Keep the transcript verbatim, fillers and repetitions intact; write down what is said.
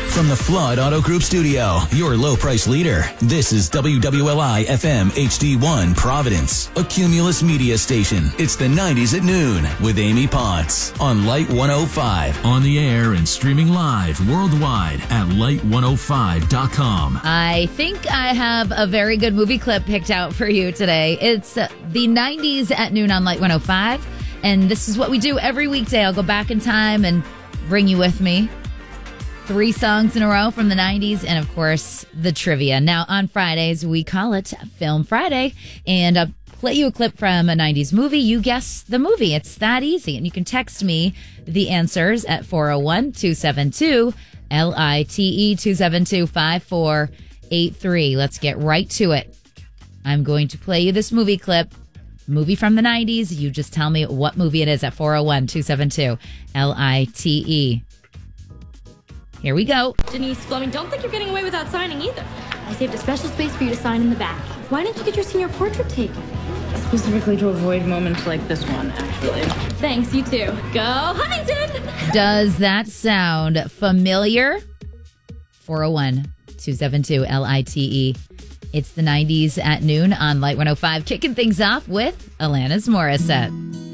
From the Flood Auto Group studio, your low price leader, this is W W L I F M H D one Providence, a Cumulus media station. It's the nineties at noon with Amy Potts on Light one oh five. On the air and streaming live worldwide at light one oh five dot com. I think I have a very good movie clip picked out for you today. It's uh, the nineties at noon on Light one oh five. And this is what we do every weekday. I'll go back in time and bring you with me. Three songs in a row from the nineties, and of course, the trivia. Now, on Fridays, we call it Film Friday, and I'll play you a clip from a nineties movie. You guess the movie. It's that easy, and you can text me the answers at four oh one, two seven two, L I T E, two seven two, five four eight three. Let's get right to it. I'm going to play you this movie clip. Movie from the nineties. You just tell me what movie it is at four oh one, two seven two, L I T E. Here we go. Denise Fleming, don't think you're getting away without signing either. I saved a special space for you to sign in the back. Why didn't you get your senior portrait taken? Specifically to avoid moments like this one, actually. Thanks, you too. Go Huntington! Does that sound familiar? four oh one, two seven two, L I T E. It's the nineties at noon on Light one oh five, kicking things off with Alanis Morissette.